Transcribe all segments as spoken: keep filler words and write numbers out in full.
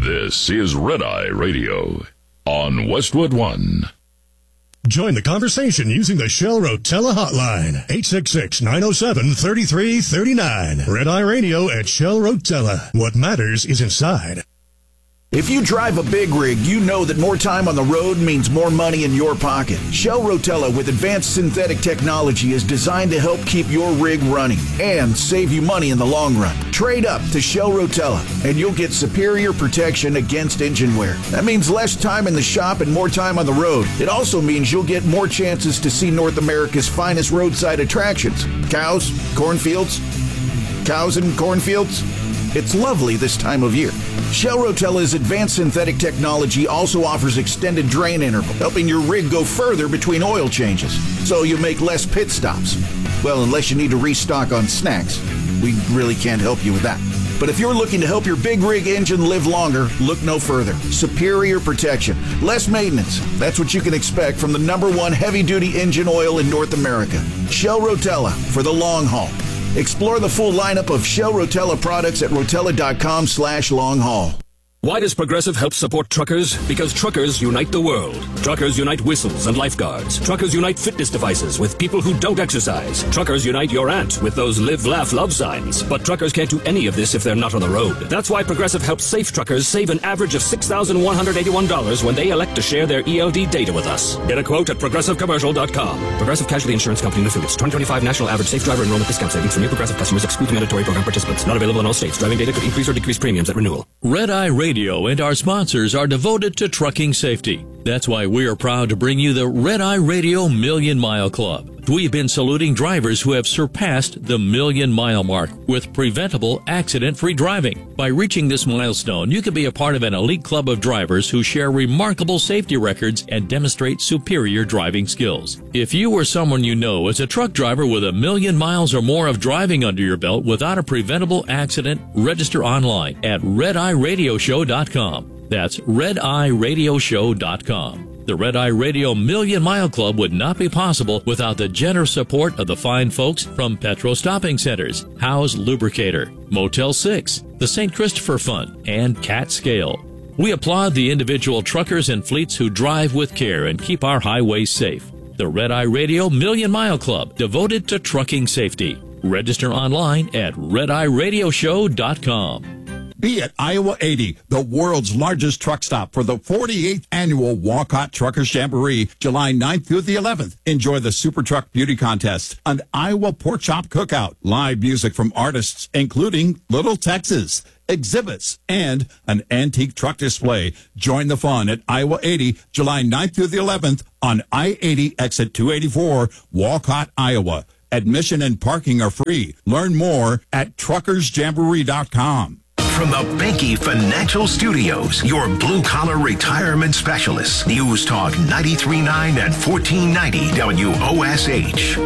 This is Red Eye Radio on Westwood One. Join the conversation using the Shell Rotella hotline, eight six six, nine oh seven, three three three nine. Red Eye Radio at Shell Rotella. What matters is inside. If you drive a big rig, you know that more time on the road means more money in your pocket. Shell Rotella with advanced synthetic technology is designed to help keep your rig running and save you money in the long run. Trade up to Shell Rotella and you'll get superior protection against engine wear. That means less time in the shop and more time on the road. It also means you'll get more chances to see North America's finest roadside attractions. Cows, cornfields, cows and cornfields. It's lovely this time of year. Shell Rotella's advanced synthetic technology also offers extended drain interval, helping your rig go further between oil changes, so you make less pit stops. Well, unless you need to restock on snacks. We really can't help you with that. But if you're looking to help your big rig engine live longer, look no further. Superior protection, less maintenance. That's what you can expect from the number one heavy-duty engine oil in North America. Shell Rotella for the long haul. Explore the full lineup of Shell Rotella products at rotella.com slash long haul. Why does Progressive help support truckers? Because truckers unite the world. Truckers unite whistles and lifeguards. Truckers unite fitness devices with people who don't exercise. Truckers unite your aunt with those live, laugh, love signs. But truckers can't do any of this if they're not on the road. That's why Progressive helps safe truckers save an average of six thousand one hundred eighty-one dollars when they elect to share their E L D data with us. Get a quote at progressive commercial dot com. Progressive Casualty Insurance Company and affiliates. twenty twenty-five National Average Safe Driver Enrollment Discount Savings for new Progressive customers exclude mandatory program participants. Not available in all states. Driving data could increase or decrease premiums at renewal. Red Eye Radio and our sponsors are devoted to trucking safety. That's why we are proud to bring you the Red Eye Radio Million Mile Club. We've been saluting drivers who have surpassed the million mile mark with preventable accident-free driving. By reaching this milestone, you can be a part of an elite club of drivers who share remarkable safety records and demonstrate superior driving skills. If you or someone you know is a truck driver with a million miles or more of driving under your belt without a preventable accident, register online at red eye radio show dot com. That's red eye radio show dot com. The Red Eye Radio Million Mile Club would not be possible without the generous support of the fine folks from Petro Stopping Centers, Howe's Lubricator, Motel six, the Saint Christopher Fund, and Cat Scale. We applaud the individual truckers and fleets who drive with care and keep our highways safe. The Red Eye Radio Million Mile Club, devoted to trucking safety. Register online at red eye radio show dot com. Be at Iowa eighty, the world's largest truck stop for the forty-eighth annual Walcott Truckers Jamboree, July ninth through the eleventh. Enjoy the Super Truck Beauty Contest, an Iowa Pork Chop Cookout, live music from artists including Little Texas, exhibits, and an antique truck display. Join the fun at Iowa eighty, July ninth through the eleventh on I eighty exit two eighty-four, Walcott, Iowa. Admission and parking are free. Learn more at truckers jamboree dot com. From the Benke Financial Studios, your blue-collar retirement specialists. News Talk ninety-three point nine and fourteen ninety W O S H.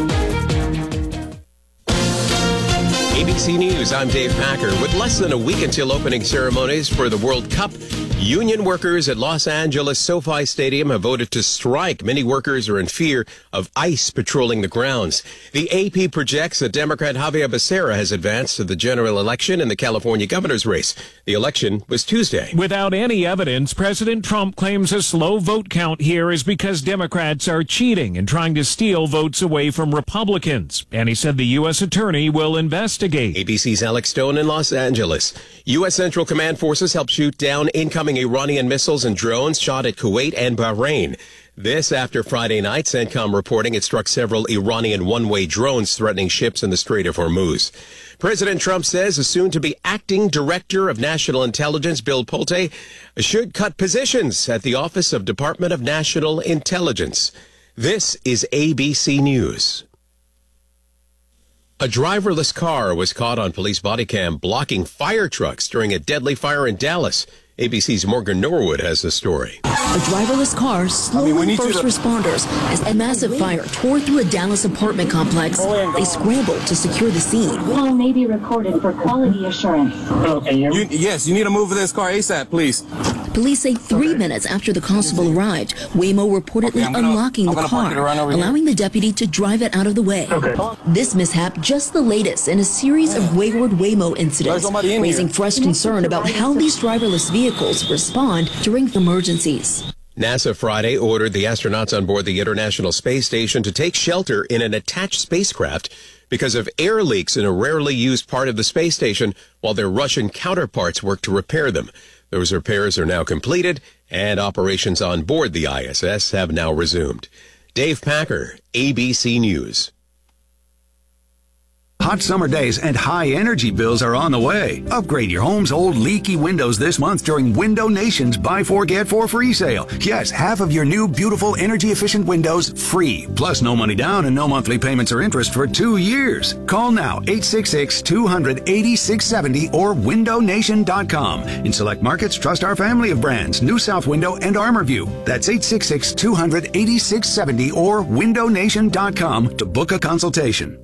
A B C News, I'm Dave Packer. With less than a week until opening ceremonies for the World Cup, union workers at Los Angeles SoFi Stadium have voted to strike. Many workers are in fear of ICE patrolling the grounds. The A P projects that Democrat Javier Becerra has advanced to the general election in the California governor's race. The election was Tuesday. Without any evidence, President Trump claims a slow vote count here is because Democrats are cheating and trying to steal votes away from Republicans. And he said the U S attorney will investigate. A B C's Alex Stone in Los Angeles. U S Central Command forces helped shoot down incoming Iranian missiles and drones shot at Kuwait and Bahrain. This after Friday night, CENTCOM reporting it struck several Iranian one-way drones threatening ships in the Strait of Hormuz. President Trump says a soon-to-be acting director of national intelligence, Bill Pulte, should cut positions at the Office of Department of National Intelligence. This is A B C News. A driverless car was caught on police body cam blocking fire trucks during a deadly fire in Dallas. A B C's Morgan Norwood has the story. A driverless car slowed I mean, first to... responders as a massive fire tore through a Dallas apartment complex. They scrambled to secure the scene. Call may be recorded for quality assurance. Okay, you, yes, you need to move this car ASAP, please. Police say three minutes after the constable arrived, Waymo reportedly okay, gonna, unlocking I'm the car, allowing here. the deputy to drive it out of the way. Okay. This mishap just the latest in a series of wayward Waymo incidents, in raising here. fresh concern about how these driverless vehicles respond during emergencies. NASA Friday ordered the astronauts on board the International Space Station to take shelter in an attached spacecraft because of air leaks in a rarely used part of the space station while their Russian counterparts work to repair them. Those repairs are now completed, and operations on board the I S S have now resumed. Dave Packer, A B C News. Hot summer days and high energy bills are on the way. Upgrade your home's old leaky windows this month during Window Nation's Buy Four Get Four free sale. Yes, half of your new beautiful energy efficient windows free. Plus no money down and no monthly payments or interest for two years. Call now eight six six, two hundred, eighty-six seventy or window nation dot com. In select markets, trust our family of brands, New South Window and ArmorView. That's eight six six, two hundred, eighty-six seventy or window nation dot com to book a consultation.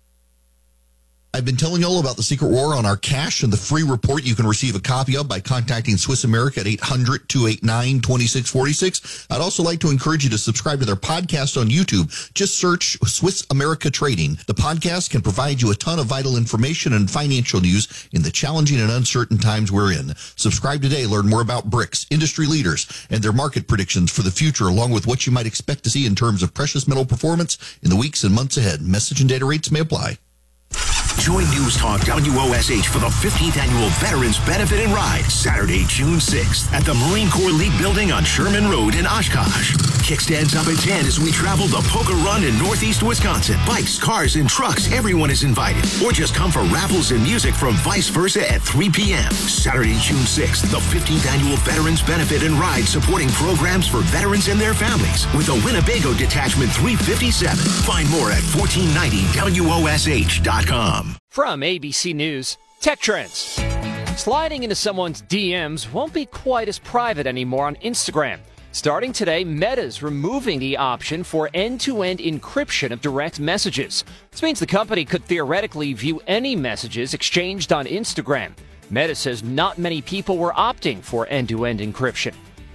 I've been telling you all about the secret war on our cash and the free report you can receive a copy of by contacting Swiss America at eight hundred, two eight nine, two six four six. I'd also like to encourage you to subscribe to their podcast on YouTube. Just search Swiss America Trading. The podcast can provide you a ton of vital information and financial news in the challenging and uncertain times we're in. Subscribe today. Learn more about BRICS, industry leaders, and their market predictions for the future, along with what you might expect to see in terms of precious metal performance in the weeks and months ahead. Message and data rates may apply. Join News Talk W O S H for the fifteenth Annual Veterans Benefit and Ride, Saturday, June sixth, at the Marine Corps League Building on Sherman Road in Oshkosh. Kickstands up at ten as we travel the Poker Run in Northeast Wisconsin. Bikes, cars, and trucks, everyone is invited. Or just come for raffles and music from Vice Versa at three p.m. Saturday, June sixth, the fifteenth Annual Veterans Benefit and Ride, supporting programs for veterans and their families with the Winnebago Detachment three fifty-seven. Find more at fourteen ninety W O S H dot com. From A B C News, Tech Trends. Sliding into someone's D Ms won't be quite as private anymore on Instagram. Starting today, Meta's removing the option for end-to-end encryption of direct messages. This means the company could theoretically view any messages exchanged on Instagram. Meta says not many people were opting for end-to-end encryption.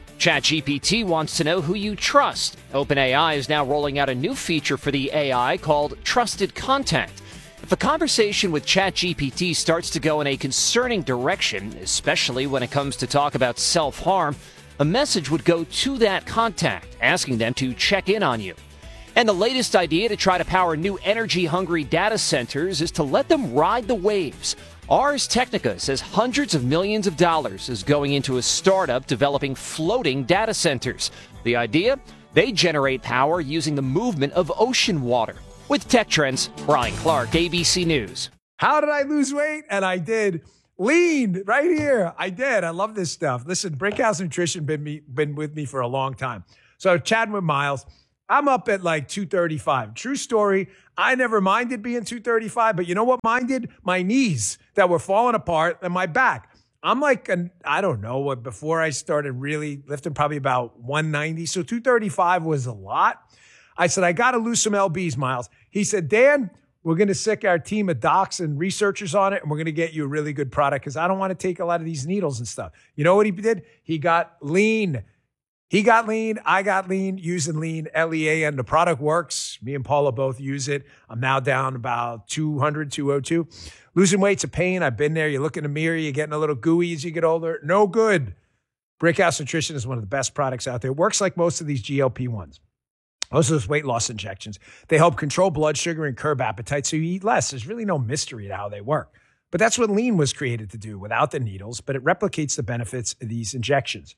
ChatGPT wants to know who you trust. OpenAI is now rolling out a new feature for the A I called Trusted Contact. If a conversation with ChatGPT starts to go in a concerning direction, especially when it comes to talk about self-harm, a message would go to that contact, asking them to check in on you. And the latest idea to try to power new energy-hungry data centers is to let them ride the waves. Ars Technica says hundreds of millions of dollars is going into a startup developing floating data centers. The idea? They generate power using the movement of ocean water. With Tech Trends, Brian Clark, A B C News. How did I lose weight? And I did. Lean, right here. I did. I love this stuff. Listen, Brickhouse Nutrition been me, been with me for a long time. So chatting with Miles, I'm up at like two thirty-five. True story. I never minded being two thirty-five, but you know what minded? My knees that were falling apart and my back. I'm like, an, I don't know, what before I started really lifting, probably about one ninety. So two thirty-five was a lot. I said, I got to lose some L Bs, Miles. He said, Dan, we're going to sick our team of docs and researchers on it, and we're going to get you a really good product because I don't want to take a lot of these needles and stuff. You know what he did? He got lean. He got lean. I got lean using lean, L E A N. The product works. Me and Paula both use it. I'm now down about two hundred, two oh two. Losing weight's a pain. I've been there. You look in the mirror, you're getting a little gooey as you get older. No good. Brickhouse Nutrition is one of the best products out there. It works like most of these G L P ones. Most of those weight loss injections. They help control blood sugar and curb appetite so you eat less. There's really no mystery to how they work. But that's what lean was created to do without the needles, but it replicates the benefits of these injections.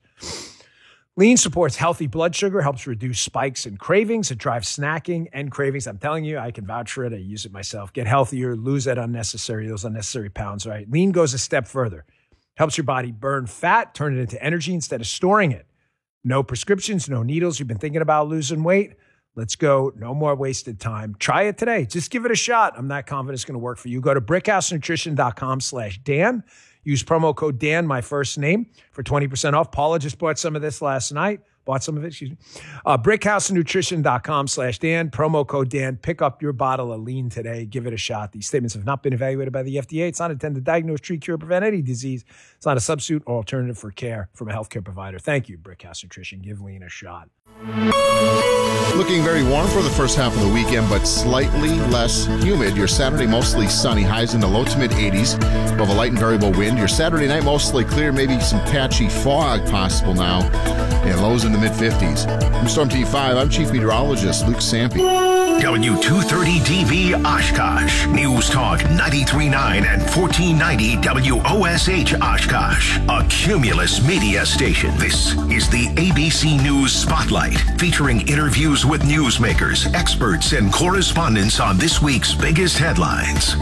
Lean supports healthy blood sugar, helps reduce spikes and cravings. It drives snacking and cravings. I'm telling you, I can vouch for it. I use it myself. Get healthier, lose that unnecessary, those unnecessary pounds, right? Lean goes a step further. Helps your body burn fat, turn it into energy instead of storing it. No prescriptions, no needles. You've been thinking about losing weight? Let's go. No more wasted time. Try it today. Just give it a shot. I'm not confident it's going to work for you. Go to brickhousenutrition.com slash Dan. Use promo code Dan, my first name, for twenty percent off. Paula just bought some of this last night. Bought some of it, excuse me. Uh, brickhousenutrition.com slash Dan, promo code Dan. Pick up your bottle of lean today. Give it a shot. These statements have not been evaluated by the F D A. It's not intended to diagnose, treat, cure, prevent any disease. It's not a substitute or alternative for care from a healthcare provider. Thank you, Brickhouse Nutrition. Give lean a shot. Looking very warm for the first half of the weekend, but slightly less humid. Your Saturday mostly sunny, highs in the low to mid eighties, above a light and variable wind. Your Saturday night mostly clear, maybe some patchy fog possible now, and lows in the mid fifties. From Storm T five, I'm Chief Meteorologist Luke Sampe. W two thirty D V Oshkosh. News Talk ninety-three point nine and fourteen ninety W O S H Oshkosh. A Cumulus media station. This is the A B C News Spotlight, featuring interviews with newsmakers, experts, and correspondents on this week's biggest headlines.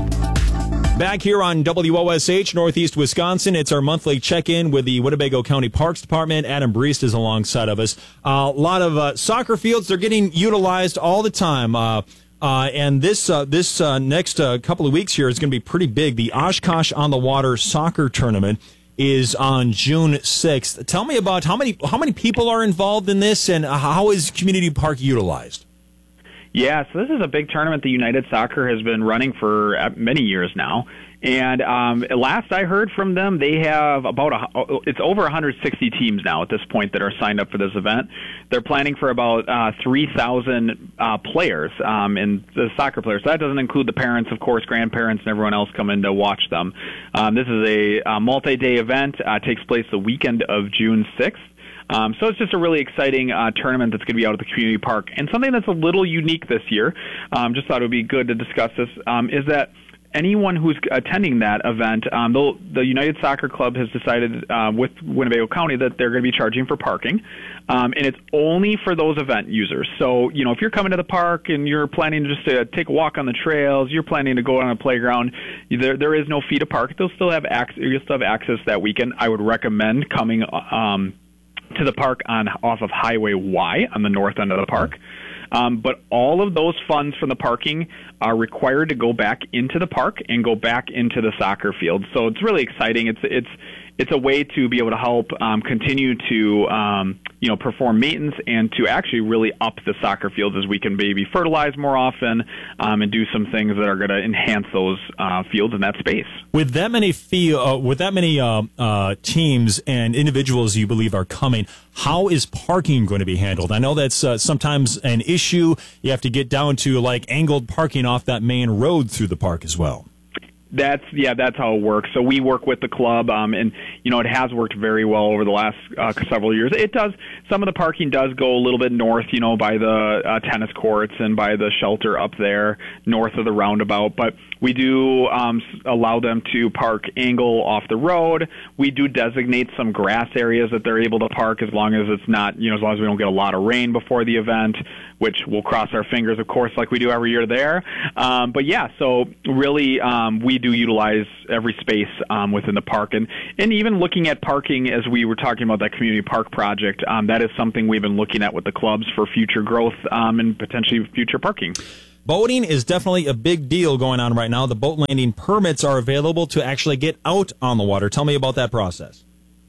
Back here on W O S H, Northeast Wisconsin, it's our monthly check-in with the Winnebago County Parks Department. Adam Breest is alongside of us. A uh, lot of uh, soccer fields, they're getting utilized all the time. Uh, uh, and this uh, this uh, next uh, couple of weeks here is going to be pretty big. The Oshkosh on the Water Soccer Tournament is on June sixth. Tell me about how many how many people are involved in this, and how is Community Park utilized? Yeah, so this is a big tournament that United Soccer has been running for many years now. And um, last I heard from them, they have about a, it's over one hundred sixty teams now at this point that are signed up for this event. They're planning for about uh, three thousand uh, players, um, and the soccer players. So that doesn't include the parents, of course, grandparents, and everyone else coming to watch them. Um, this is a, a multi-day event. Uh, takes place the weekend of June sixth. Um, so it's just a really exciting uh, tournament that's going to be out at the community park. And something that's a little unique this year, um, just thought it would be good to discuss this, um, is that anyone who's attending that event, um, the United Soccer Club has decided uh, with Winnebago County that they're going to be charging for parking, um, and it's only for those event users. So, you know, if you're coming to the park and you're planning to just uh, take a walk on the trails, you're planning to go on a playground, there there is no fee to park. They'll still have access. You'll still have access that weekend. I would recommend coming Um, to the park on off of Highway Y on the north end of the park. Um, but all of those funds from the parking are required to go back into the park and go back into the soccer field. So it's really exciting. It's it's it's a way to be able to help um, continue to um, you know perform maintenance and to actually really up the soccer fields as we can maybe fertilize more often um, and do some things that are going to enhance those uh, fields in that space. With that many fee, uh, with that many uh, uh, teams and individuals you believe are coming, how is parking going to be handled? I know that's uh, sometimes an issue. You have to get down to like angled parking off that main road through the park as well. That's yeah, that's how it works. So we work with the club, um, and you know it has worked very well over the last uh, several years. It does. Some of the parking does go a little bit north, you know, by the uh, tennis courts and by the shelter up there north of the roundabout. But we do um, allow them to park angle off the road. We do designate some grass areas that they're able to park as long as it's not, you know, as long as we don't get a lot of rain before the event, which we'll cross our fingers, of course, like we do every year there. Um, but yeah, so really um, we do utilize every space um, within the park. And, and even looking at parking, as we were talking about that community park project, um, that is something we've been looking at with the clubs for future growth um, and potentially future parking. Boating is definitely a big deal going on right now. The boat landing permits are available to actually get out on the water. Tell me about that process.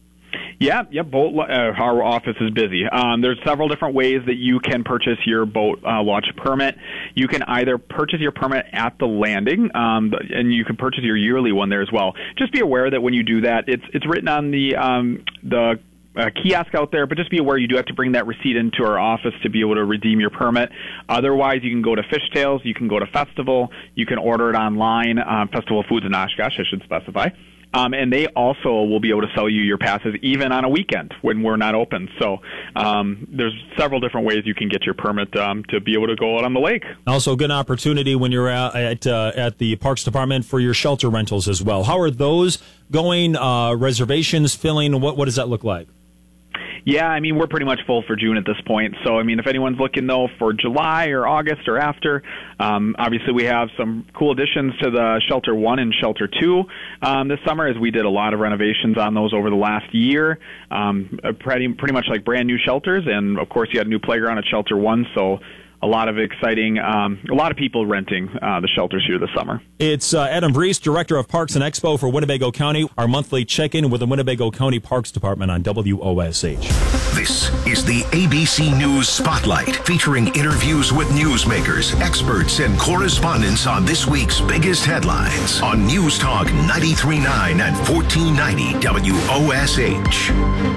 Yeah, yeah. Boat. Uh, our office is busy. Um, there's several different ways that you can purchase your boat uh, launch permit. You can either purchase your permit at the landing, um, and you can purchase your yearly one there as well. Just be aware that when you do that, it's it's written on the um, the uh, kiosk out there, but just be aware you do have to bring that receipt into our office to be able to redeem your permit. Otherwise, you can go to Fishtails, you can go to Festival, you can order it online. Um, Festival Foods in Oshkosh, I should specify. Um, and they also will be able to sell you your passes even on a weekend when we're not open. So um, there's several different ways you can get your permit um, to be able to go out on the lake. Also, a good opportunity when you're at at, uh, at the Parks Department for your shelter rentals as well. How are those going? Uh, reservations filling? What what does that look like? Yeah, I mean, we're pretty much full for June at this point. So, I mean, if anyone's looking, though, for July or August or after, um, obviously we have some cool additions to the Shelter one and Shelter two um, this summer, as we did a lot of renovations on those over the last year. Um, pretty, pretty much like brand new shelters. And, of course, you had a new playground at Shelter one, so a lot of exciting, um, a lot of people renting uh, the shelters here this summer. It's uh, Adam Brees, Director of Parks and Expo for Winnebago County, our monthly check-in with the Winnebago County Parks Department on W O S H. This is the A B C News Spotlight, featuring interviews with newsmakers, experts, and correspondents on this week's biggest headlines on News Talk ninety-three point nine and fourteen ninety W O S H.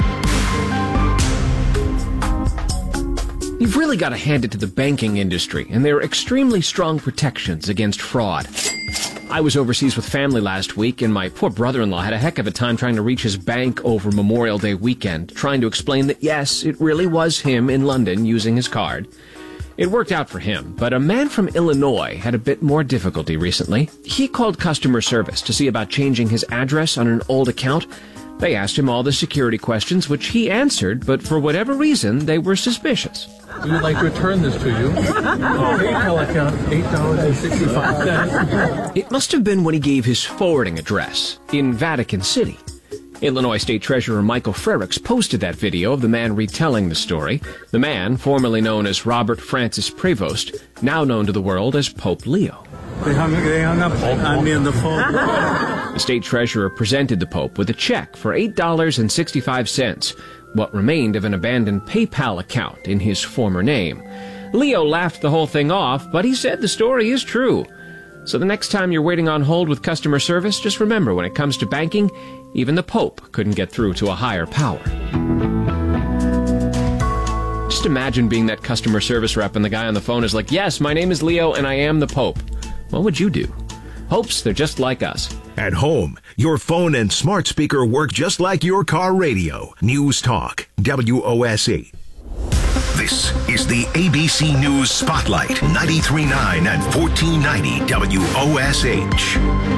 You've really got to hand it to the banking industry and their extremely strong protections against fraud. I was overseas with family last week, and my poor brother-in-law had a heck of a time trying to reach his bank over Memorial Day weekend, trying to explain that, yes, it really was him in London using his card. It worked out for him, but a man from Illinois had a bit more difficulty recently. He called customer service to see about changing his address on an old account. They asked him all the security questions, which he answered, but for whatever reason, they were suspicious. We would like to return this to you. PayPal account, eight dollars and sixty-five cents. It must have been when he gave his forwarding address in Vatican City. Illinois State Treasurer Michael Frericks posted that video of the man retelling the story. The man, formerly known as Robert Francis Prevost, now known to the world as Pope Leo. They hung, they hung up on me on the phone. The state treasurer presented the Pope with a check for eight dollars and sixty-five cents, what remained of an abandoned PayPal account in his former name. Leo laughed the whole thing off, but he said the story is true. So the next time you're waiting on hold with customer service, just remember, when it comes to banking, even the Pope couldn't get through to a higher power. Just imagine being that customer service rep and the guy on the phone is like, yes, my name is Leo and I am the Pope. What would you do? Hopes they're just like us. At home, your phone and smart speaker work just like your car radio. News Talk, W O S H. This is the A B C News Spotlight, ninety-three point nine and fourteen ninety W O S H.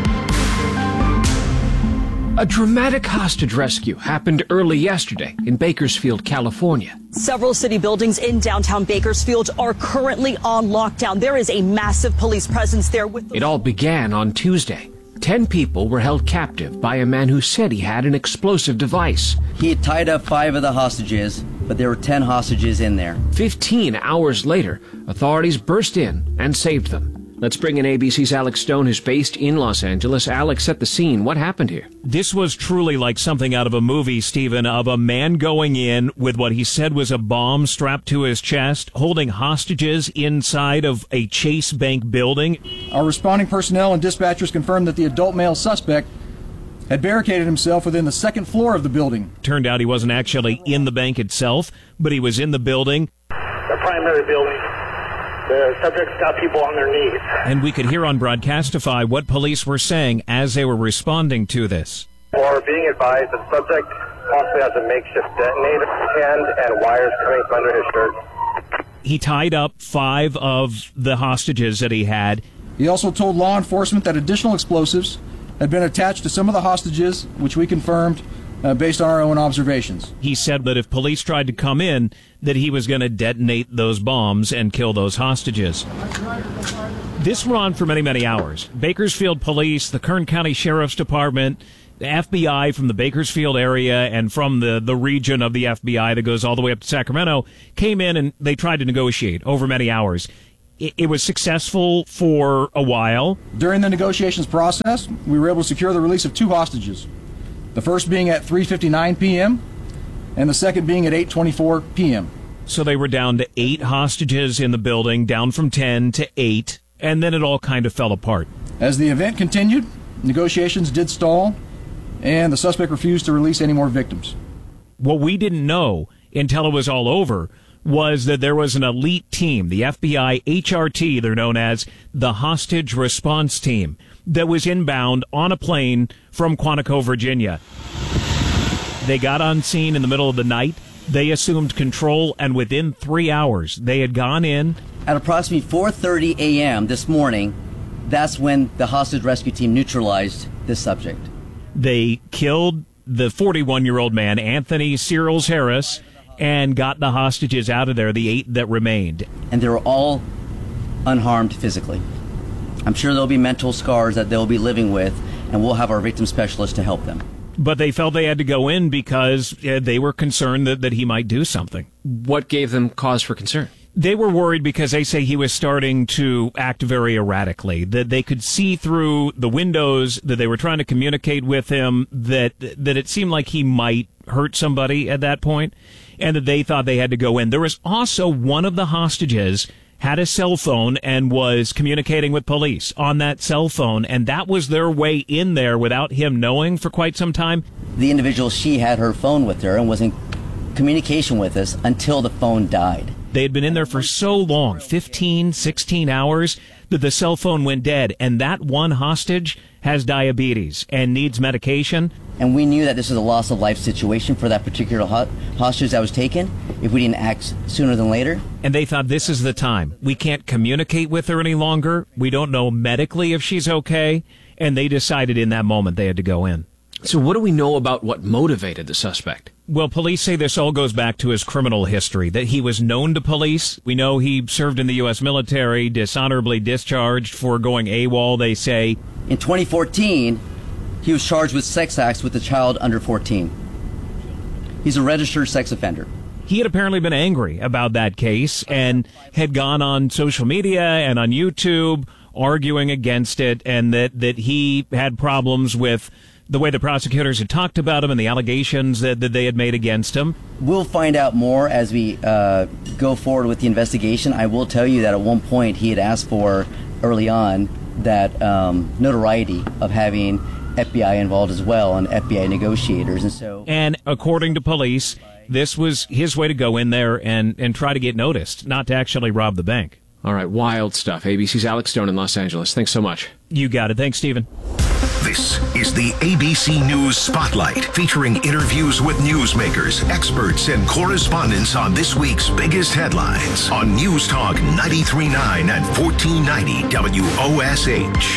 A dramatic hostage rescue happened early yesterday in Bakersfield, California. Several city buildings in downtown Bakersfield are currently on lockdown. There is a massive police presence there. With the- It all began on Tuesday. Ten people were held captive by a man who said he had an explosive device. He had tied up five of the hostages, but there were ten hostages in there. Fifteen hours later, authorities burst in and saved them. Let's bring in A B C's Alex Stone, who's based in Los Angeles. Alex, set the scene. What happened here? This was truly like something out of a movie, Stephen, of a man going in with what he said was a bomb strapped to his chest, holding hostages inside of a Chase Bank building. Our responding personnel and dispatchers confirmed that the adult male suspect had barricaded himself within the second floor of the building. Turned out he wasn't actually in the bank itself, but he was in the building. The primary building. The subject's got people on their knees. And we could hear on Broadcastify what police were saying as they were responding to this. Or being advised, the subject possibly has a makeshift detonator hand and wires coming from under his shirt. He tied up five of the hostages that he had. He also told law enforcement that additional explosives had been attached to some of the hostages, which we confirmed uh, based on our own observations. He said that if police tried to come in, that he was going to detonate those bombs and kill those hostages. This went on for many, many hours. Bakersfield Police, the Kern County Sheriff's Department, the F B I from the Bakersfield area and from the, the region of the F B I that goes all the way up to Sacramento came in and they tried to negotiate over many hours. It, it was successful for a while. During the negotiations process, we were able to secure the release of two hostages. The first being at three fifty-nine p.m. and the second being at eight twenty-four p.m. So they were down to eight hostages in the building, down from ten to eight, and then it all kind of fell apart. As the event continued, negotiations did stall, and the suspect refused to release any more victims. What we didn't know until it was all over was that there was an elite team, the F B I H R T, they're known as the Hostage Response Team, that was inbound on a plane from Quantico, Virginia. They got on scene in the middle of the night. They assumed control, and within three hours, they had gone in. At approximately four thirty a.m. this morning, that's when the hostage rescue team neutralized this subject. They killed the forty-one-year-old man, Anthony Searles Harris, and got the hostages out of there, the eight that remained. And they were all unharmed physically. I'm sure there'll be mental scars that they'll be living with, and we'll have our victim specialist to help them. But they felt they had to go in because uh, they were concerned that, that he might do something. What gave them cause for concern? They were worried because they say he was starting to act very erratically, that they could see through the windows, that they were trying to communicate with him, that that it seemed like he might hurt somebody at that point, and that they thought they had to go in. There was also one of the hostages had a cell phone and was communicating with police on that cell phone, and that was their way in there without him knowing for quite some time. The individual, she had her phone with her and was in communication with us until the phone died. They had been in there for so long, fifteen, sixteen hours, that the cell phone went dead. And that one hostage has diabetes and needs medication. And we knew that this was a loss of life situation for that particular ho- hostage that was taken if we didn't act sooner than later. And they thought, this is the time. We can't communicate with her any longer. We don't know medically if she's okay. And they decided in that moment they had to go in. So what do we know about what motivated the suspect? Well, police say this all goes back to his criminal history, that he was known to police. We know he served in the U S military, dishonorably discharged for going AWOL, they say. In twenty fourteen, he was charged with sex acts with a child under fourteen. He's a registered sex offender. He had apparently been angry about that case and had gone on social media and on YouTube arguing against it, and that, that he had problems with the way the prosecutors had talked about him and the allegations that, that they had made against him. We'll find out more as we uh, go forward with the investigation. I will tell you that at one point he had asked for, early on, that um, notoriety of having F B I involved as well and F B I negotiators. And so, and according to police, this was his way to go in there and, and try to get noticed, not to actually rob the bank. All right, wild stuff. A B C's Alex Stone in Los Angeles. Thanks so much. You got it. Thanks, Stephen. This is the A B C News Spotlight, featuring interviews with newsmakers, experts, and correspondents on this week's biggest headlines on News Talk ninety-three point nine and fourteen ninety W O S H.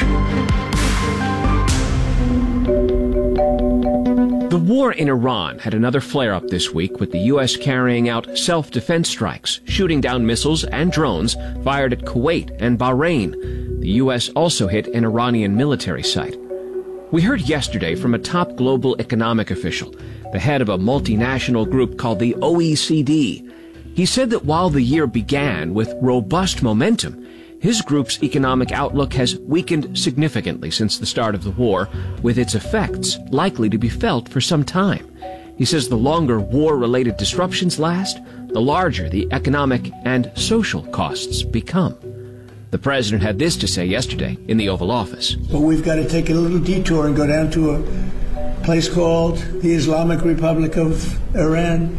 The war in Iran had another flare-up this week, with the U S carrying out self-defense strikes, shooting down missiles and drones fired at Kuwait and Bahrain. The U S also hit an Iranian military site. We heard yesterday from a top global economic official, the head of a multinational group called the O E C D. He said that while the year began with robust momentum, his group's economic outlook has weakened significantly since the start of the war, with its effects likely to be felt for some time. He says the longer war-related disruptions last, the larger the economic and social costs become. The president had this to say yesterday in the Oval Office. But we've got to take a little detour and go down to a place called the Islamic Republic of Iran,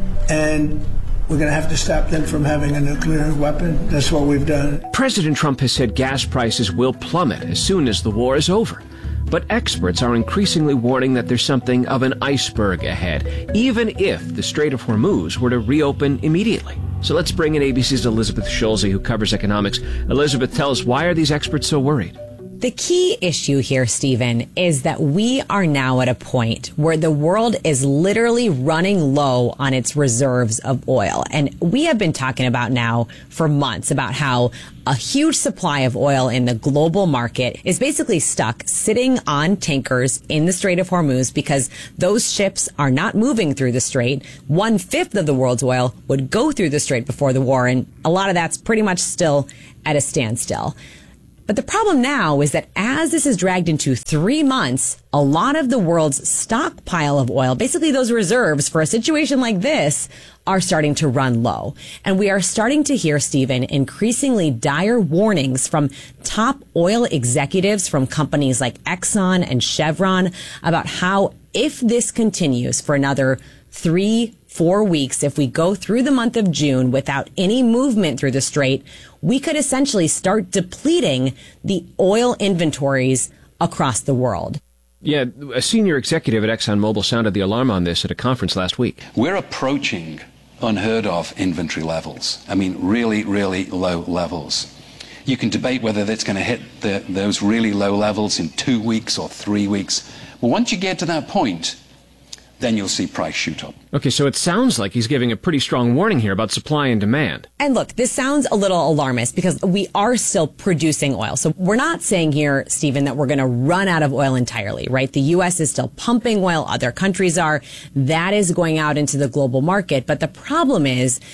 and we're going to have to stop them from having a nuclear weapon. That's what we've done. President Trump has said gas prices will plummet as soon as the war is over. But experts are increasingly warning that there's something of an iceberg ahead, even if the Strait of Hormuz were to reopen immediately. So let's bring in A B C's Elizabeth Schulze, who covers economics. Elizabeth, tell us, why are these experts so worried? The key issue here, Stephen, is that we are now at a point where the world is literally running low on its reserves of oil. And we have been talking about now for months about how a huge supply of oil in the global market is basically stuck sitting on tankers in the Strait of Hormuz because those ships are not moving through the strait. One fifth of the world's oil would go through the strait before the war, and a lot of that's pretty much still at a standstill. But the problem now is that as this is dragged into three months, a lot of the world's stockpile of oil, basically those reserves for a situation like this, are starting to run low. And we are starting to hear, Stephen, increasingly dire warnings from top oil executives from companies like Exxon and Chevron about how if this continues for another three, four weeks, if we go through the month of June without any movement through the strait, we could essentially start depleting the oil inventories across the world. Yeah, a senior executive at ExxonMobil sounded the alarm on this at a conference last week. We're approaching unheard of inventory levels. I mean, really, really low levels. You can debate whether that's going to hit the, those really low levels in two weeks or three weeks. But once you get to that point, then you'll see price shoot up. Okay, so it sounds like he's giving a pretty strong warning here about supply and demand. And look, this sounds a little alarmist because we are still producing oil. So we're not saying here, Stephen, that we're going to run out of oil entirely, right? The U S is still pumping oil. Other countries are. That is going out into the global market. But the problem is,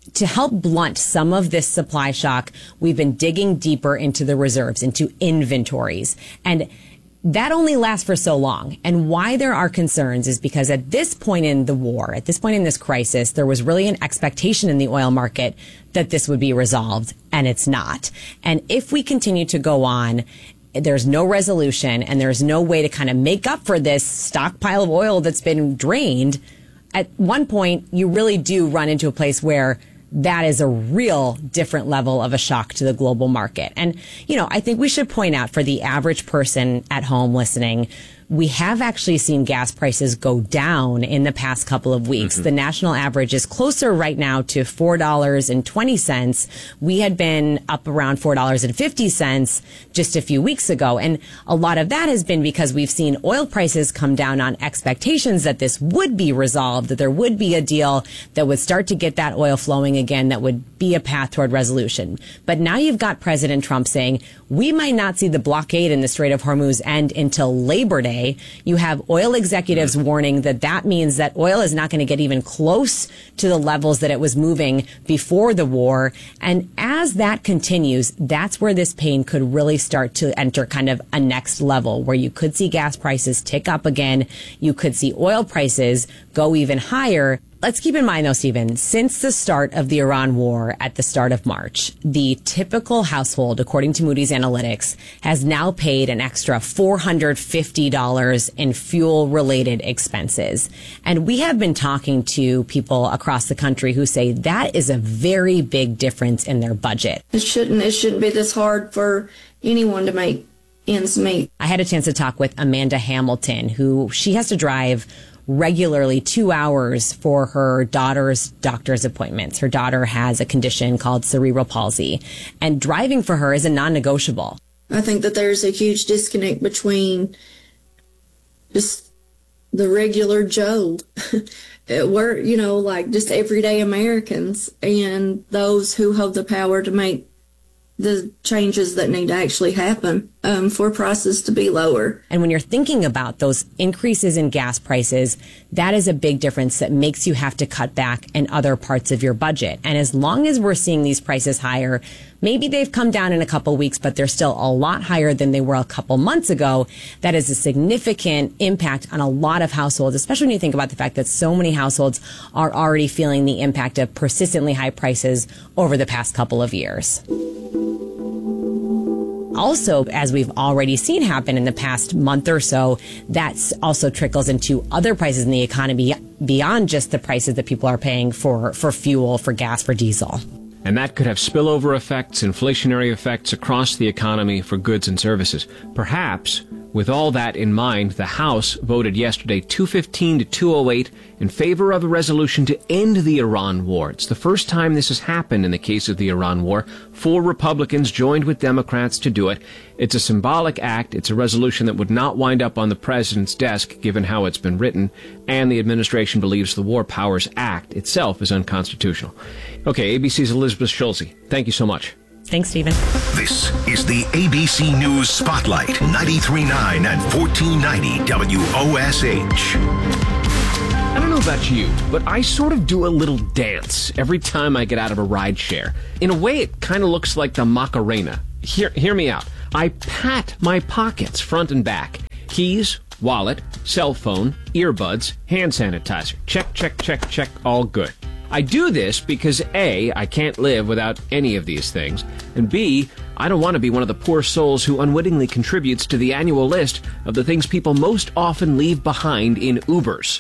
to help blunt some of this supply shock, we've been digging deeper into the reserves, into inventories. And that only lasts for so long. And why there are concerns is because at this point in the war, at this point in this crisis, there was really an expectation in the oil market that this would be resolved, and it's not. And if we continue to go on, there's no resolution and there's no way to kind of make up for this stockpile of oil that's been drained. At one point, you really do run into a place where that is a real different level of a shock to the global market. And, you know, I think we should point out for the average person at home listening, we have actually seen gas prices go down in the past couple of weeks. Mm-hmm. The national average is closer right now to four dollars and twenty cents. We had been up around four dollars and fifty cents just a few weeks ago. And a lot of that has been because we've seen oil prices come down on expectations that this would be resolved, that there would be a deal that would start to get that oil flowing again, that would be a path toward resolution. But now you've got President Trump saying, we might not see the blockade in the Strait of Hormuz end until Labor Day. You have oil executives warning that that means that oil is not going to get even close to the levels that it was moving before the war. And as that continues, that's where this pain could really start to enter kind of a next level where you could see gas prices tick up again. You could see oil prices go even higher. Let's keep in mind, though, Stephen, since the start of the Iran war at the start of March, the typical household, according to Moody's Analytics, has now paid an extra four hundred fifty dollars in fuel-related expenses. And we have been talking to people across the country who say that is a very big difference in their budget. It shouldn't, it shouldn't be this hard for anyone to make ends meet. I had a chance to talk with Amanda Hamilton, who she has to drive regularly two hours for her daughter's doctor's appointments. Her daughter has a condition called cerebral palsy, and driving for her is a non-negotiable. I think that there's a huge disconnect between just the regular Joe, we're, you know, like just everyday Americans, and those who hold the power to make the changes that need to actually happen um, for prices to be lower. And when you're thinking about those increases in gas prices, that is a big difference that makes you have to cut back in other parts of your budget. And as long as we're seeing these prices higher, maybe they've come down in a couple weeks, but they're still a lot higher than they were a couple months ago. That is a significant impact on a lot of households, especially when you think about the fact that so many households are already feeling the impact of persistently high prices over the past couple of years. Also, as we've already seen happen in the past month or so, that also trickles into other prices in the economy beyond just the prices that people are paying for, for fuel, for gas, for diesel. And that could have spillover effects, inflationary effects across the economy for goods and services. Perhaps, with all that in mind, the House voted yesterday two fifteen to two oh eight in favor of a resolution to end the Iran war. It's the first time this has happened in the case of the Iran war. Four Republicans joined with Democrats to do it. It's a symbolic act. It's a resolution that would not wind up on the president's desk, given how it's been written, and the administration believes the War Powers Act itself is unconstitutional. Okay, A B C's Elizabeth Schulze, thank you so much. Thanks, Stephen. This is the A B C News Spotlight, ninety-three point nine and fourteen ninety W O S H. I don't know about you, but I sort of do a little dance every time I get out of a rideshare. In a way, it kind of looks like the Macarena. Hear, hear me out. I pat my pockets front and back. Keys, wallet, cell phone, earbuds, hand sanitizer. Check, check, check, check, all good. I do this because A, I can't live without any of these things, and B, I don't want to be one of the poor souls who unwittingly contributes to the annual list of the things people most often leave behind in Ubers.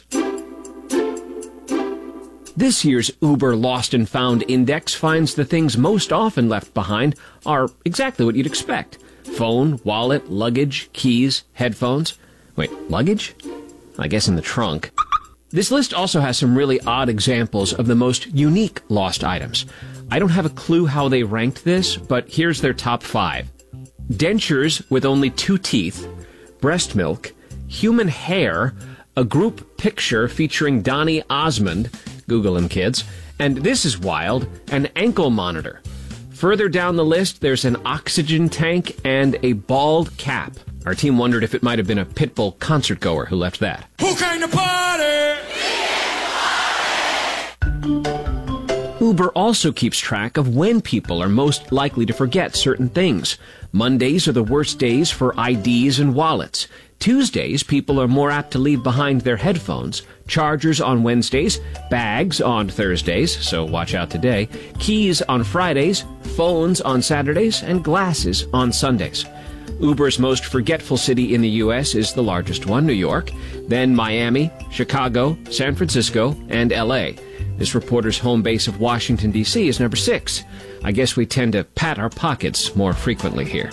This year's Uber Lost and Found Index finds the things most often left behind are exactly what you'd expect. Phone, wallet, luggage, keys, headphones. Wait, luggage? I guess in the trunk. This list also has some really odd examples of the most unique lost items. I don't have a clue how they ranked this, but here's their top five. Dentures with only two teeth, breast milk, human hair, a group picture featuring Donny Osmond, Google him kids, and this is wild, an ankle monitor. Further down the list, there's an oxygen tank and a bald cap. Our team wondered if it might have been a Pitbull concert goer who left that. Who came to party? Uber also keeps track of when people are most likely to forget certain things. Mondays are the worst days for I Ds and wallets. Tuesdays, people are more apt to leave behind their headphones. Chargers on Wednesdays, bags on Thursdays, so watch out today, keys on Fridays, phones on Saturdays, and glasses on Sundays. Uber's most forgetful city in the U S is the largest one, New York, then Miami, Chicago, San Francisco, and L A. This reporter's home base of Washington, D C is number six. I guess we tend to pat our pockets more frequently here.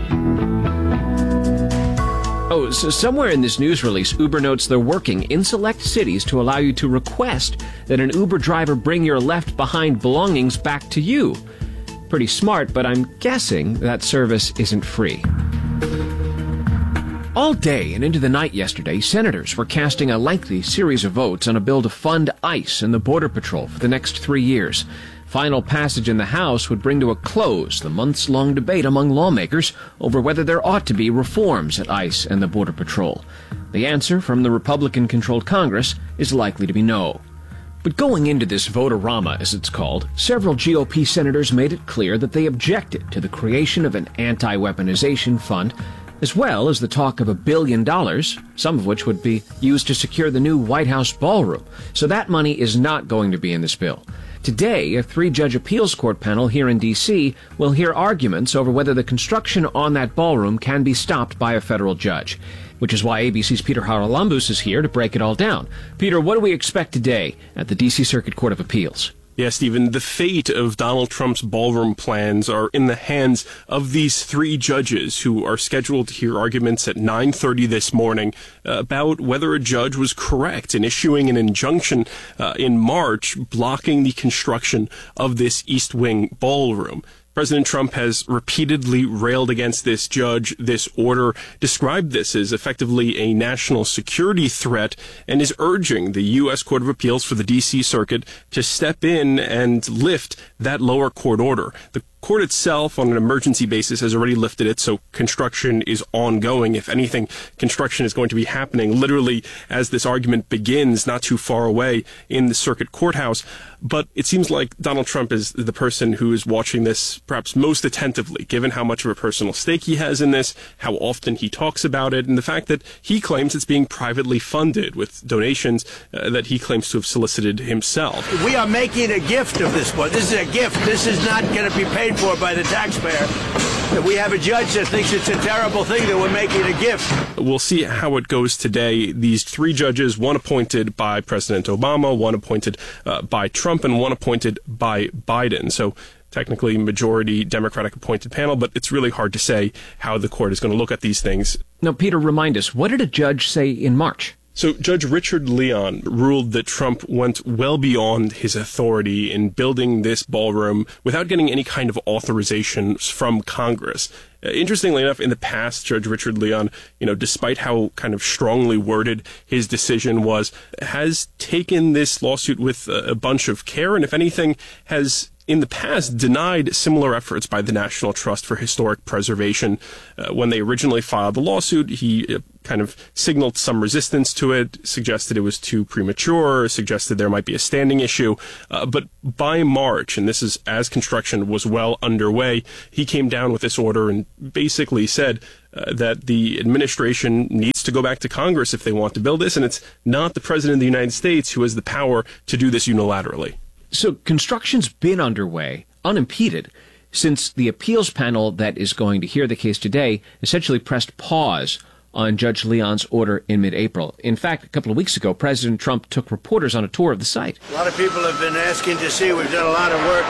Oh, so somewhere in this news release, Uber notes they're working in select cities to allow you to request that an Uber driver bring your left-behind belongings back to you. Pretty smart, but I'm guessing that service isn't free. All day and into the night yesterday, senators were casting a lengthy series of votes on a bill to fund ICE and the Border Patrol for the next three years. Final passage in the House would bring to a close the months-long debate among lawmakers over whether there ought to be reforms at ICE and the Border Patrol. The answer from the Republican-controlled Congress is likely to be no. But going into this vote-a-rama, as it's called, several G O P senators made it clear that they objected to the creation of an anti-weaponization fund, as well as the talk of a billion dollars, some of which would be used to secure the new White House ballroom. So that money is not going to be in this bill. Today, a three-judge appeals court panel here in D C will hear arguments over whether the construction on that ballroom can be stopped by a federal judge, which is why A B C's Peter Haralambous is here to break it all down. Peter, what do we expect today at the D C Circuit Court of Appeals? Yeah, Stephen, the fate of Donald Trump's ballroom plans are in the hands of these three judges who are scheduled to hear arguments at nine thirty this morning uh, about whether a judge was correct in issuing an injunction uh, in March blocking the construction of this East Wing ballroom. President Trump has repeatedly railed against this judge, this order, described this as effectively a national security threat, and is urging the U S Court of Appeals for the D C Circuit to step in and lift that lower court order. The court itself, on an emergency basis, has already lifted it, so construction is ongoing. If anything, construction is going to be happening literally as this argument begins, not too far away in the circuit courthouse. But it seems like Donald Trump is the person who is watching this perhaps most attentively, given how much of a personal stake he has in this, how often he talks about it, and the fact that he claims it's being privately funded with donations uh, that he claims to have solicited himself. We are making a gift of this one. This is a gift. This is not going to be paid for by the taxpayer. We have a judge that thinks it's a terrible thing that we're making a gift. We'll see how it goes today. These three judges, one appointed by President Obama, one appointed uh, by Trump, and one appointed by Biden. So technically majority Democratic appointed panel, but it's really hard to say how the court is going to look at these things. Now, Peter, remind us, what did a judge say in March? So Judge Richard Leon ruled that Trump went well beyond his authority in building this ballroom without getting any kind of authorization from Congress. Uh, interestingly enough, in the past, Judge Richard Leon, you know, despite how kind of strongly worded his decision was, has taken this lawsuit with a, a bunch of care, and if anything, has in the past denied similar efforts by the National Trust for Historic Preservation. Uh, when they originally filed the lawsuit, he uh, kind of signaled some resistance to it, suggested it was too premature, suggested there might be a standing issue. Uh, but by March, and this is as construction was well underway, he came down with this order and basically said uh, that the administration needs to go back to Congress if they want to build this, and it's not the President of the United States who has the power to do this unilaterally. So construction's been underway, unimpeded, since the appeals panel that is going to hear the case today essentially pressed pause on Judge Leon's order in mid-April. In fact, a couple of weeks ago, President Trump took reporters on a tour of the site. A lot of people have been asking to see. We've done a lot of work.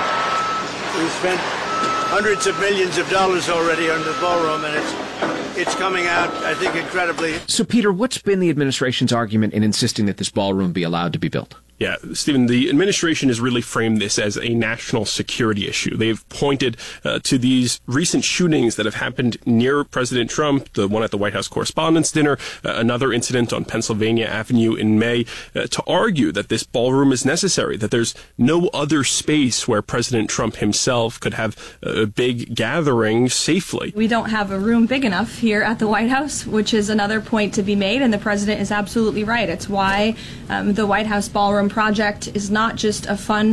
We've spent hundreds of millions of dollars already on the ballroom, and it's it's coming out, I think, incredibly. So, Peter, what's been the administration's argument in insisting that this ballroom be allowed to be built? Yeah, Stephen, the administration has really framed this as a national security issue. They've pointed uh, to these recent shootings that have happened near President Trump, the one at the White House Correspondents' Dinner, uh, another incident on Pennsylvania Avenue in May, uh, to argue that this ballroom is necessary, that there's no other space where President Trump himself could have a big gathering safely. We don't have a room big enough here at the White House, which is another point to be made, and the president is absolutely right. It's why um, the White House ballroom project is not just a fun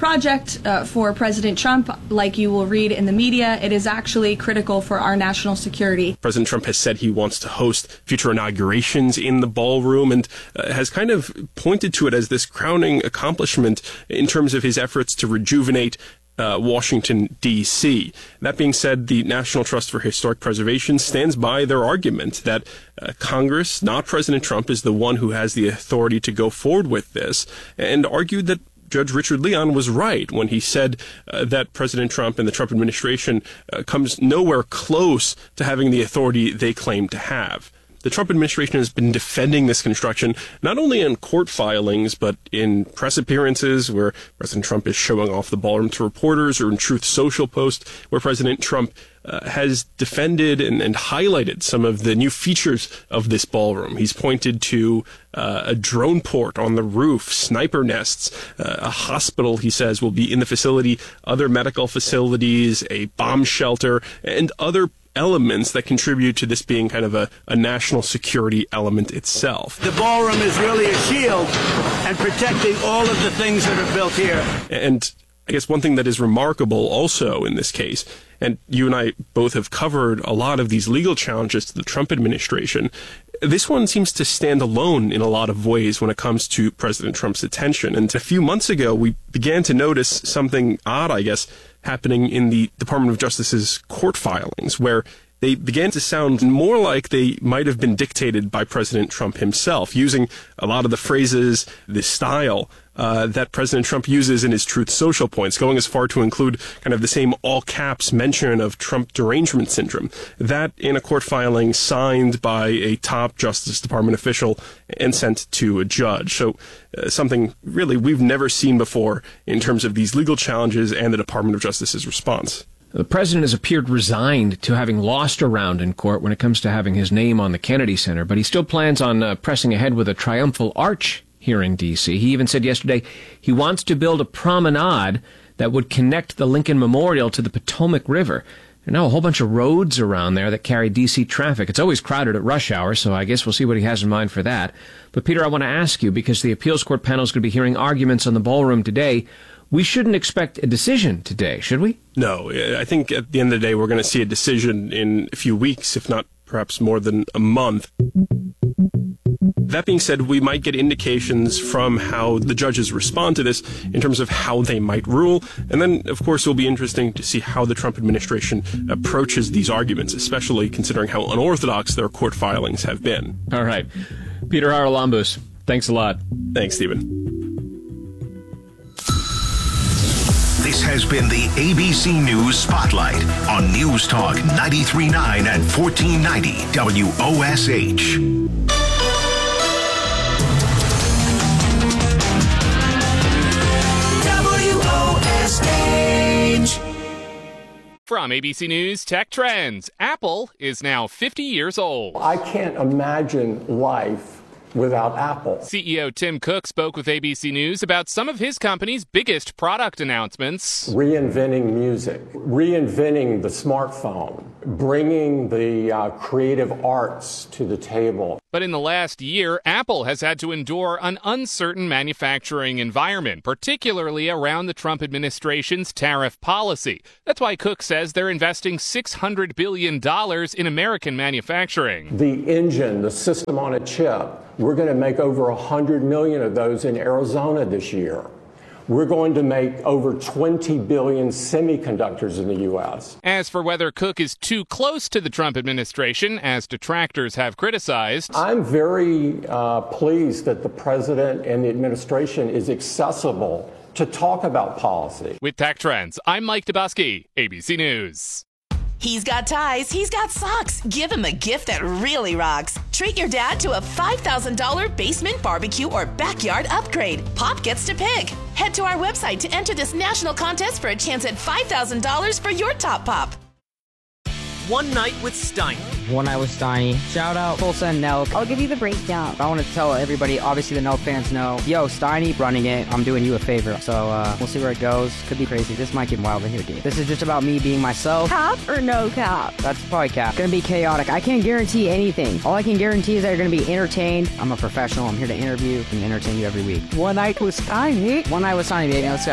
project uh, for President Trump. Like you will read in the media, it is actually critical for our national security. President Trump has said he wants to host future inaugurations in the ballroom and uh, has kind of pointed to it as this crowning accomplishment in terms of his efforts to rejuvenate Uh, Washington, D C. That being said, the National Trust for Historic Preservation stands by their argument that uh, Congress, not President Trump, is the one who has the authority to go forward with this, and argued that Judge Richard Leon was right when he said uh, that President Trump and the Trump administration uh, comes nowhere close to having the authority they claim to have. The Trump administration has been defending this construction not only in court filings, but in press appearances where President Trump is showing off the ballroom to reporters, or in Truth Social posts where President Trump uh, has defended and, and highlighted some of the new features of this ballroom. He's pointed to uh, a drone port on the roof, sniper nests, uh, a hospital, he says, will be in the facility, other medical facilities, a bomb shelter, and other elements that contribute to this being kind of a, a national security element itself. The ballroom is really a shield and protecting all of the things that are built here. And I guess one thing that is remarkable also in this case, and you and I both have covered a lot of these legal challenges to the Trump administration, this one seems to stand alone in a lot of ways when it comes to President Trump's attention. And a few months ago, we began to notice something odd, I guess, happening in the Department of Justice's court filings, where they began to sound more like they might have been dictated by President Trump himself, using a lot of the phrases, the style uh, that President Trump uses in his Truth Social points, going as far to include kind of the same all-caps mention of Trump derangement syndrome. That in a court filing signed by a top Justice Department official and sent to a judge. So uh, something really we've never seen before in terms of these legal challenges and the Department of Justice's response. The president has appeared resigned to having lost a round in court when it comes to having his name on the Kennedy Center, but he still plans on uh, pressing ahead with a triumphal arch here in D C. He even said yesterday he wants to build a promenade that would connect the Lincoln Memorial to the Potomac River. There are now a whole bunch of roads around there that carry D C traffic. It's always crowded at rush hour, so I guess we'll see what he has in mind for that. But, Peter, I want to ask you, because the appeals court panel is going to be hearing arguments on the ballroom today, we shouldn't expect a decision today, should we? No. I think at the end of the day, we're going to see a decision in a few weeks, if not perhaps more than a month. That being said, we might get indications from how the judges respond to this in terms of how they might rule. And then, of course, it will be interesting to see how the Trump administration approaches these arguments, especially considering how unorthodox their court filings have been. All right. Peter Haralambous, thanks a lot. Thanks, Stephen. This has been the A B C News Spotlight on News Talk ninety-three point nine and fourteen ninety W O S H. W O S H. From A B C News Tech Trends, Apple is now fifty years old. I can't imagine life without Apple. C E O Tim Cook spoke with A B C News about some of his company's biggest product announcements. Reinventing music, reinventing the smartphone, bringing the uh, creative arts to the table. But in the last year, Apple has had to endure an uncertain manufacturing environment, particularly around the Trump administration's tariff policy. That's why Cook says they're investing six hundred billion dollars in American manufacturing. The engine, the system on a chip, we're going to make over one hundred million of those in Arizona this year. We're going to make over twenty billion semiconductors in the U S. As for whether Cook is too close to the Trump administration, as detractors have criticized, I'm very uh, pleased that the president and the administration is accessible to talk about policy. With Tech Trends, I'm Mike Dubusky, A B C News. He's got ties, he's got socks. Give him a gift that really rocks. Treat your dad to a five thousand dollars basement barbecue or backyard upgrade. Pop gets to pick. Head to our website to enter this national contest for a chance at five thousand dollars for your top pop. One Night with Steiny. One Night with Steiny. Shout out Tulsa and Nelk. I'll give you the breakdown. I want to tell everybody, obviously the Nelk fans know, yo, Steiny running it. I'm doing you a favor. So uh, we'll see where it goes. Could be crazy. This might get wild in here, dude. This is just about me being myself. Cap or no cap? That's probably cap. Gonna be chaotic. I can't guarantee anything. All I can guarantee is that you're gonna be entertained. I'm a professional. I'm here to interview and entertain you every week. One Night with Steiny. One Night with Steiny, baby. Let's go.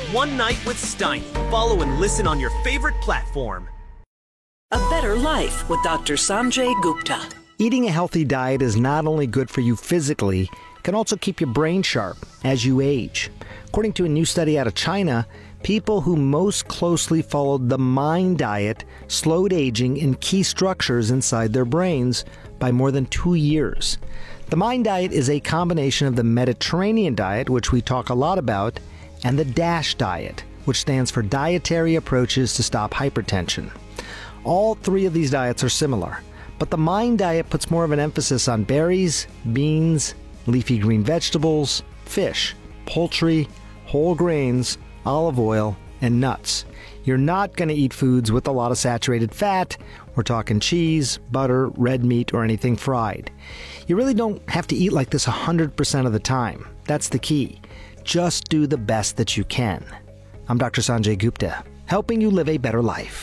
One Night with Steiny. Follow and listen on your favorite platform. A Better Life with Doctor Sanjay Gupta. Eating a healthy diet is not only good for you physically, it can also keep your brain sharp as you age. According to a new study out of China, people who most closely followed the MIND diet slowed aging in key structures inside their brains by more than two years. The MIND diet is a combination of the Mediterranean diet, which we talk a lot about, and the DASH diet, which stands for Dietary Approaches to Stop Hypertension. All three of these diets are similar, but the MIND diet puts more of an emphasis on berries, beans, leafy green vegetables, fish, poultry, whole grains, olive oil, and nuts. You're not going to eat foods with a lot of saturated fat. We're talking cheese, butter, red meat, or anything fried. You really don't have to eat like this one hundred percent of the time. That's the key. Just do the best that you can. I'm Doctor Sanjay Gupta, helping you live a better life.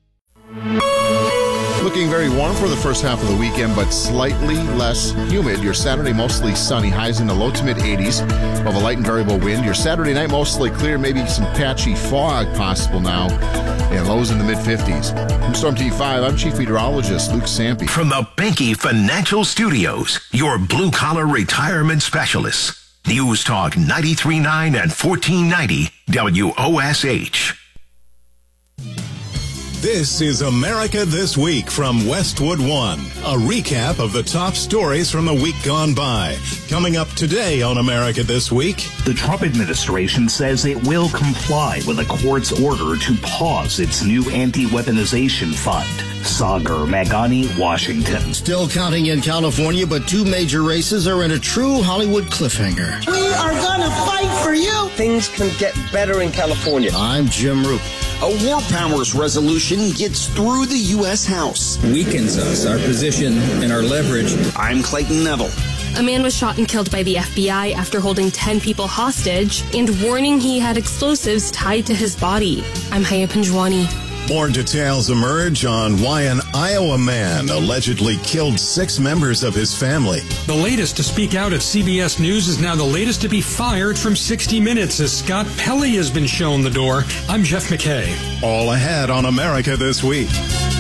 Looking very warm for the first half of the weekend, but slightly less humid. Your Saturday mostly sunny, highs in the low to mid eighties, of a light and variable wind. Your Saturday night mostly clear, maybe some patchy fog possible now, and lows in the mid fifties. From Storm T five, I'm Chief Meteorologist Luke Sampe. From the Banky Financial Studios, your blue-collar retirement specialists. News Talk ninety-three point nine and fourteen ninety W O S H. This is America This Week from Westwood One. A recap of the top stories from the week gone by. Coming up today on America This Week. The Trump administration says it will comply with a court's order to pause its new anti-weaponization fund. Sagar Magani, Washington. Still counting in California, but two major races are in a true Hollywood cliffhanger. We are gonna fight for you. Things can get better in California. I'm Jim Roop. A War Powers resolution gets through the U S House. Weakens us, our position, and our leverage. I'm Clayton Neville. A man was shot and killed by the F B I after holding ten people hostage and warning he had explosives tied to his body. I'm Haya Panjwani. More details emerge on why an Iowa man allegedly killed six members of his family. The latest to speak out at C B S News is now the latest to be fired from sixty minutes as Scott Pelley has been shown the door. I'm Jeff McKay. All ahead on America This Week.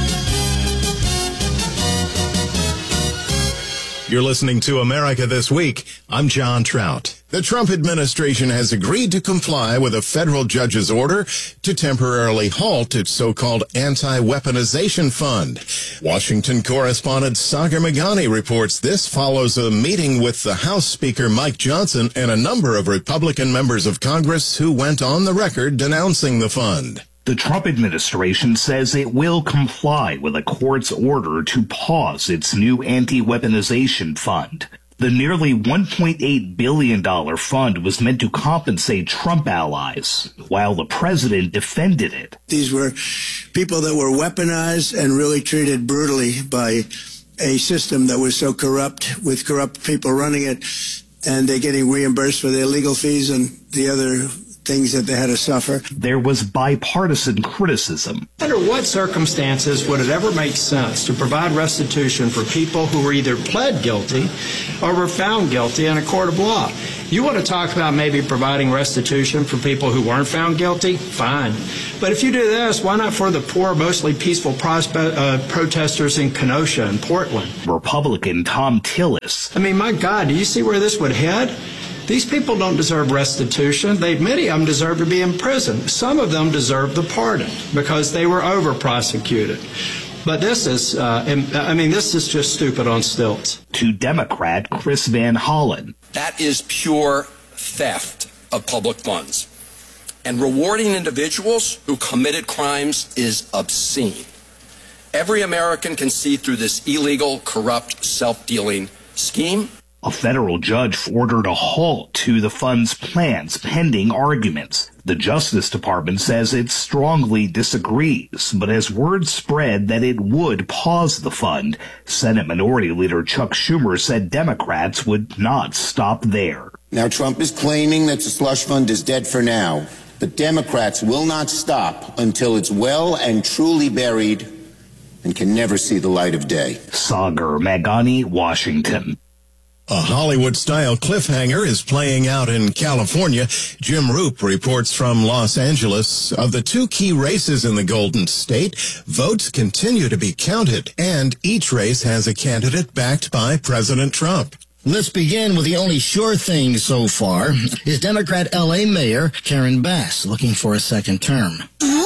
You're listening to America This Week. I'm John Trout. The Trump administration has agreed to comply with a federal judge's order to temporarily halt its so-called anti-weaponization fund. Washington correspondent Sagar Magani reports this follows a meeting with the House Speaker Mike Johnson and a number of Republican members of Congress who went on the record denouncing the fund. The Trump administration says it will comply with a court's order to pause its new anti-weaponization fund. The nearly one point eight billion dollars fund was meant to compensate Trump allies, while the president defended it. These were people that were weaponized and really treated brutally by a system that was so corrupt, with corrupt people running it, and they're getting reimbursed for their legal fees and the other things that they had to suffer. There was bipartisan criticism. Under what circumstances would it ever make sense to provide restitution for people who were either pled guilty or were found guilty in a court of law? You want to talk about maybe providing restitution for people who weren't found guilty? Fine. But if you do this, why not for the poor, mostly peaceful prospe- uh, protesters in Kenosha and Portland? Republican Tom Tillis. I mean, my God, do you see where this would head? These people don't deserve restitution. They, many of them deserve to be in prison. Some of them deserve the pardon because they were over-prosecuted. But this is, uh, I mean, this is just stupid on stilts. To Democrat Chris Van Hollen. That is pure theft of public funds. And rewarding individuals who committed crimes is obscene. Every American can see through this illegal, corrupt, self-dealing scheme. A federal judge ordered a halt to the fund's plans pending arguments. The Justice Department says it strongly disagrees, but as word spread that it would pause the fund, Senate Minority Leader Chuck Schumer said Democrats would not stop there. Now, Trump is claiming that the slush fund is dead for now, but Democrats will not stop until it's well and truly buried and can never see the light of day. Sagar Magani, Washington. A Hollywood-style cliffhanger is playing out in California. Jim Roop reports from Los Angeles. Of the two key races in the Golden State, votes continue to be counted, and each race has a candidate backed by President Trump. Let's begin with the only sure thing so far is Democrat L A Mayor Karen Bass looking for a second term.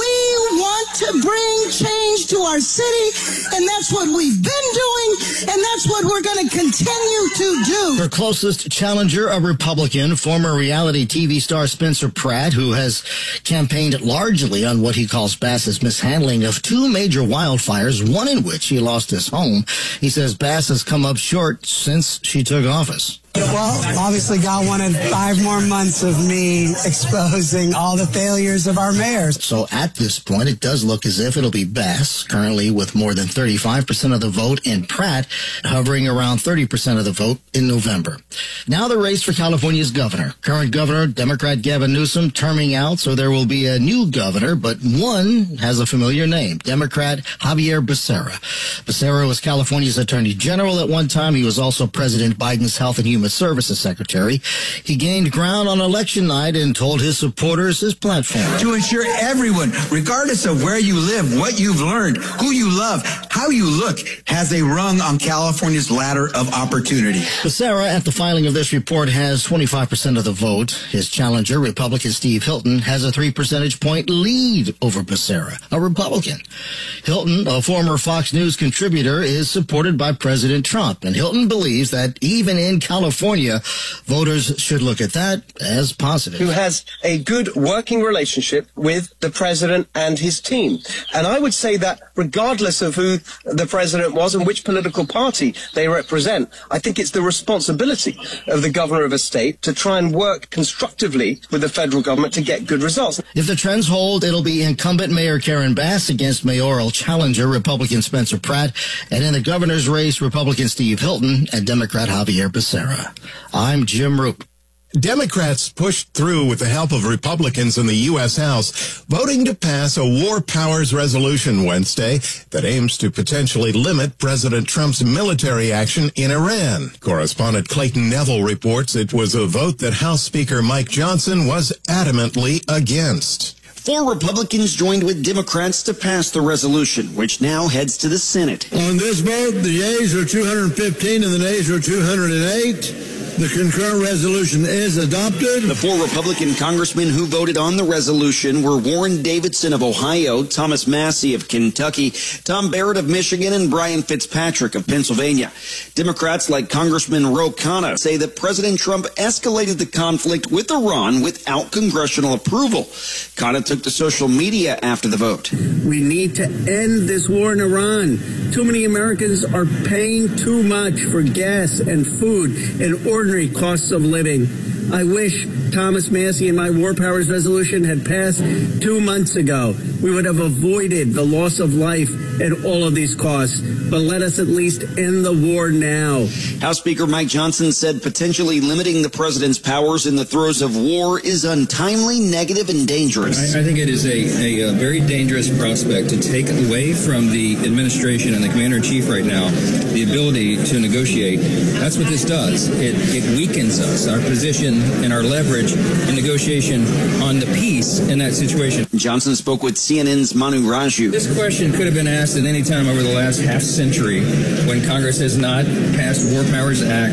We want to bring change to our city, and that's what we've been doing, and that's what we're going to continue to do. Her closest challenger, a Republican, former reality T V star Spencer Pratt, who has campaigned largely on what he calls Bass's mishandling of two major wildfires, one in which he lost his home. He says Bass has come up short since she took office. Well, obviously God wanted five more months of me exposing all the failures of our mayors. So at this point, it does look as if it'll be Bass, currently with more than thirty-five percent of the vote, and Pratt hovering around thirty percent of the vote in November. Now the race for California's governor. Current governor, Democrat Gavin Newsom, terming out, so there will be a new governor, but one has a familiar name, Democrat Javier Becerra. Becerra was California's attorney general at one time. He was also President Biden's Health and Human Services Secretary. He gained ground on election night and told his supporters his platform. To ensure everyone, regardless of where you live, what you've learned, who you love, how you look, has a rung on California's ladder of opportunity. Becerra, at the filing of this report, has twenty-five percent of the vote. His challenger, Republican Steve Hilton, has a three percentage point lead over Becerra, a Republican. Hilton, a former Fox News contributor, is supported by President Trump, and Hilton believes that even in California, voters should look at that as positive. Who has a good working relationship with the president and his team. And I would say that regardless of who the president was and which political party they represent, I think it's the responsibility of the governor of a state to try and work constructively with the federal government to get good results. If the trends hold, it'll be incumbent Mayor Karen Bass against mayoral challenger Republican Spencer Pratt, and in the governor's race, Republican Steve Hilton and Democrat Javier Becerra. I'm Jim Roop. Democrats pushed through with the help of Republicans in the U S House, voting to pass a war powers resolution Wednesday that aims to potentially limit President Trump's military action in Iran. Correspondent Clayton Neville reports it was a vote that House Speaker Mike Johnson was adamantly against. Four Republicans joined with Democrats to pass the resolution, which now heads to the Senate. On this vote, the yeas are two hundred fifteen and the nays are two hundred eight. The concurrent resolution is adopted. The four Republican congressmen who voted on the resolution were Warren Davidson of Ohio, Thomas Massie of Kentucky, Tom Barrett of Michigan, and Brian Fitzpatrick of Pennsylvania. Democrats like Congressman Ro Khanna say that President Trump escalated the conflict with Iran without congressional approval. Khanna took to social media after the vote. We need to end this war in Iran. Too many Americans are paying too much for gas and food and ordinary costs of living. I wish Thomas Massie and my War Powers resolution had passed two months ago. We would have avoided the loss of life and all of these costs. But let us at least end the war now. House Speaker Mike Johnson said potentially limiting the president's powers in the throes of war is untimely, negative, and dangerous. I, I think it is a, a, a very dangerous prospect to take away from the administration and the commander-in-chief right now the ability to negotiate. That's what this does. It, it weakens us, our position and our leverage in negotiation on the peace in that situation. Johnson spoke with C N N's Manu Raju. This question could have been asked at any time over the last half century when Congress has not passed War Powers Act.